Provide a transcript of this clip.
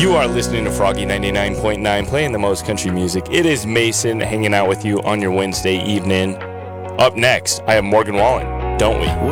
You are listening to Froggy 99.9, playing the most country music. It is Mason hanging out with you on your Wednesday evening. Up next, I have Morgan Wallen, don't we?